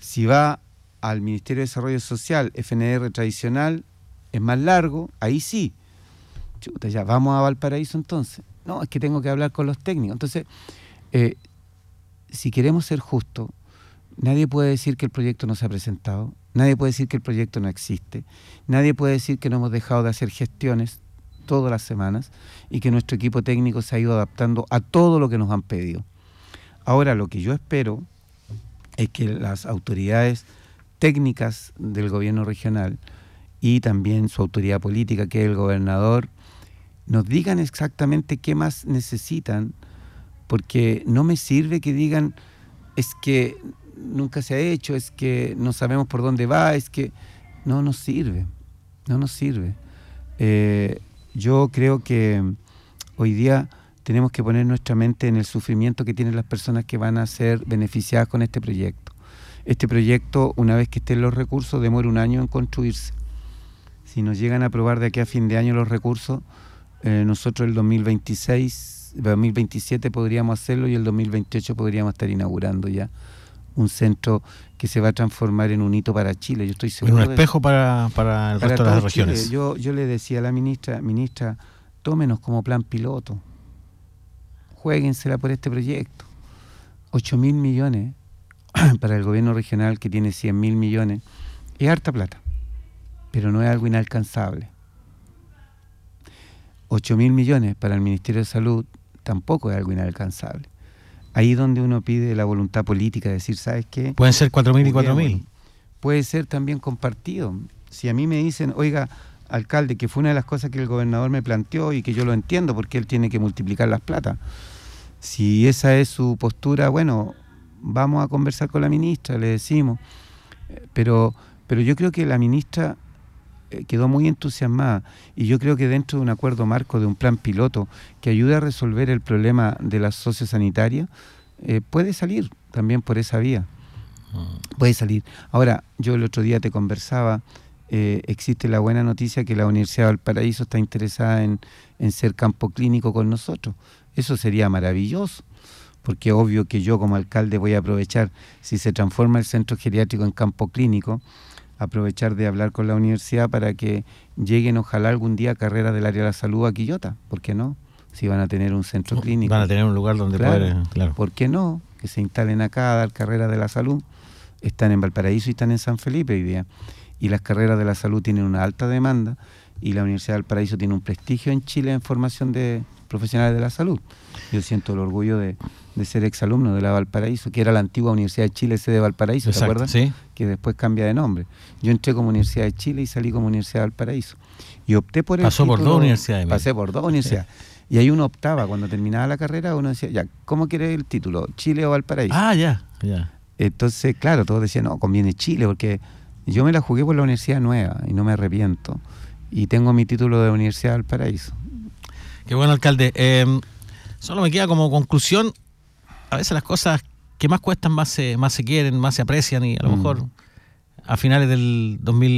Si va al Ministerio de Desarrollo Social, FNR tradicional, es más largo, ahí sí. Chuta, ya, vamos a Valparaíso entonces. No, es que tengo que hablar con los técnicos. Entonces, si queremos ser justos, nadie puede decir que el proyecto no se ha presentado, nadie puede decir que el proyecto no existe, nadie puede decir que no hemos dejado de hacer gestiones todas las semanas y que nuestro equipo técnico se ha ido adaptando a todo lo que nos han pedido. Ahora, lo que yo espero es que las autoridades técnicas del gobierno regional y también su autoridad política, que es el gobernador, nos digan exactamente qué más necesitan, porque no me sirve que digan es que nunca se ha hecho, es que no sabemos por dónde va, es que no nos sirve. Yo creo que hoy día tenemos que poner nuestra mente en el sufrimiento que tienen las personas que van a ser beneficiadas con este proyecto. Este proyecto, una vez que estén los recursos, demora 1 año en construirse. Si nos llegan a aprobar de aquí a fin de año los recursos, nosotros el 2027 podríamos hacerlo y el 2028 podríamos estar inaugurando ya un centro que se va a transformar en un hito para Chile. Yo estoy seguro. Es un espejo para el resto de las regiones. Yo le decía a la ministra, tómenos como plan piloto. Juéguensela por este proyecto. 8.000 millones para el gobierno regional, que tiene 100.000 millones. Es harta plata, pero no es algo inalcanzable. 8.000 millones para el Ministerio de Salud tampoco es algo inalcanzable. Ahí donde uno pide la voluntad política de decir, ¿sabes qué? Pueden ser 4.000 y 4.000. Puede ser también compartido. Si a mí me dicen, oiga, alcalde, que fue una de las cosas que el gobernador me planteó y que yo lo entiendo porque él tiene que multiplicar las plata. Si esa es su postura, bueno, vamos a conversar con la ministra, le decimos. Pero yo creo que la ministra quedó muy entusiasmada y yo creo que dentro de un acuerdo marco, de un plan piloto que ayude a resolver el problema de la sociosanitaria, puede salir también por esa vía. Puede salir. Ahora, yo el otro día te conversaba, existe la buena noticia que la Universidad de Valparaíso está interesada en ser campo clínico con nosotros. Eso sería maravilloso, porque obvio que yo como alcalde voy a aprovechar, si se transforma el centro geriátrico en campo clínico, aprovechar de hablar con la universidad para que lleguen ojalá algún día carreras del área de la salud a Quillota. ¿Por qué no? Si van a tener un centro clínico. Van a tener un lugar donde poder... Claro. ¿Por qué no? Que se instalen acá a dar carreras de la salud. Están en Valparaíso y están en San Felipe hoy día. Y las carreras de la salud tienen una alta demanda y la Universidad de Valparaíso tiene un prestigio en Chile en formación de profesionales de la salud. Yo siento el orgullo de ser exalumno de la Valparaíso, que era la antigua Universidad de Chile, sede de Valparaíso. Exacto, ¿te acuerdas? Sí. Que después cambia de nombre. Yo entré como Universidad de Chile y salí como Universidad de Valparaíso. Y opté por el Pasó título, por 2 universidades. Pasé por 2 universidades. Y ahí uno optaba, cuando terminaba la carrera, uno decía, ya, ¿cómo quiere el título? ¿Chile o Valparaíso? Ya. Entonces, claro, todos decían, no, conviene Chile, porque yo me la jugué por la Universidad Nueva y no me arrepiento. Y tengo mi título de Universidad de Valparaíso. Qué bueno, alcalde. Solo me queda como conclusión, a veces las cosas que más cuestan más se quieren, más se aprecian, y a lo mejor a finales del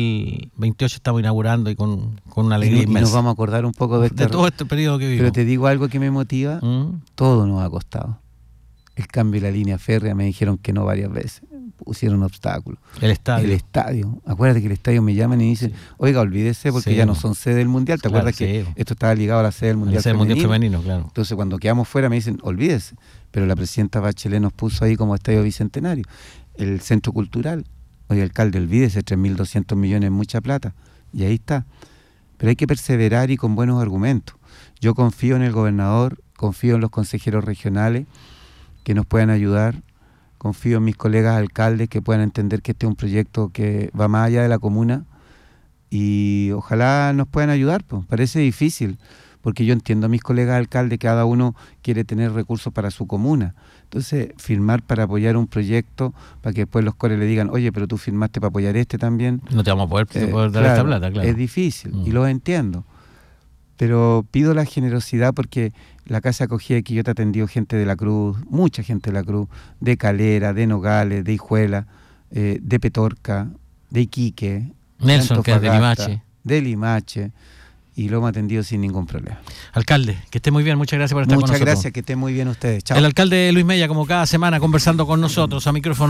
2028 estamos inaugurando y con una alegría inmensa. Y nos vamos a acordar un poco de todo este periodo que vivimos. Pero te digo algo que me motiva, todo nos ha costado. El cambio de la línea férrea, me dijeron que no varias veces, pusieron obstáculos. El estadio. Acuérdate que el estadio me llaman y dicen, oiga, olvídese porque ya no son sede del Mundial. ¿Te acuerdas que esto estaba ligado a la sede del Mundial femenino? Claro. Entonces cuando quedamos fuera me dicen, olvídese. Pero la presidenta Bachelet nos puso ahí como estadio bicentenario. El centro cultural, oye, alcalde, olvídese, 3.200 millones es mucha plata. Y ahí está. Pero hay que perseverar y con buenos argumentos. Yo confío en el gobernador, confío en los consejeros regionales que nos puedan ayudar. Confío en mis colegas alcaldes que puedan entender que este es un proyecto que va más allá de la comuna y ojalá nos puedan ayudar. Pues. Parece difícil, porque yo entiendo a mis colegas alcaldes, cada uno quiere tener recursos para su comuna. Entonces, firmar para apoyar un proyecto, para que después los cores le digan, oye, pero tú firmaste para apoyar este también. No te vamos a poder dar esta plata, claro. Es difícil, y lo entiendo. Pero pido la generosidad porque la Casa de Acogida de Quillota ha atendido gente de la Cruz, mucha gente de la Cruz, de Calera, de Nogales, de Hijuela, de Petorca, de Iquique, Nelson, que es de Limache, y lo hemos atendido sin ningún problema. Alcalde, que esté muy bien, muchas gracias por estar con nosotros. Muchas gracias, que esté muy bien ustedes. Chao. El alcalde Luis Mella, como cada semana, conversando con nosotros a micrófono.